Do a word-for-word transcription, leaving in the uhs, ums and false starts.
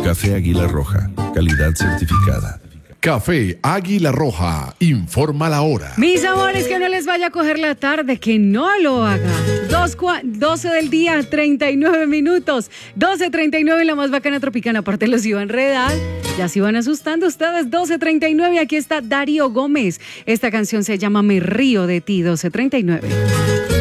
Café Águila Roja, calidad certificada. Café Águila Roja, informa la hora. Mis amores, que no les vaya a coger la tarde, que no lo haga. Dos, cua, doce del día, treinta y nueve minutos. doce treinta y nueve en la más bacana tropicana. Aparte los iba a enredar, ya se iban asustando ustedes. doce treinta y nueve, aquí está Darío Gómez. Esta canción se llama Me río de ti, doce treinta y nueve.